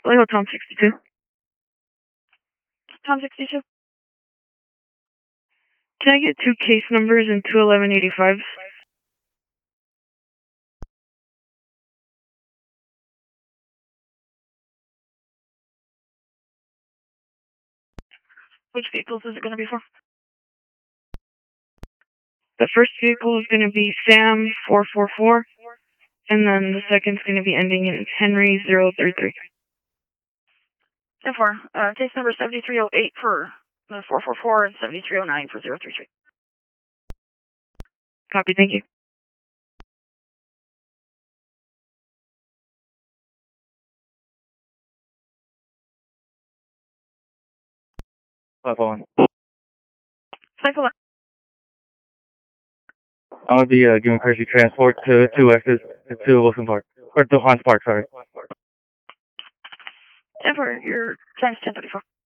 Hello, Tom 62. Tom 62. Can I get 2 case numbers and 2 1185s? Which vehicles is it going to be for? The first vehicle is going to be Sam 444, and then the second's going to be ending in Henry 033. Therefore, case number 7308 for the 444 and 7309 for 033. Copy, thank you. Cycle 1. Cycle 1. I'm going to be giving courtesy transport to 2X's to Wilson Park. Or to Hans Park, sorry. Therefore, your time's 10:34.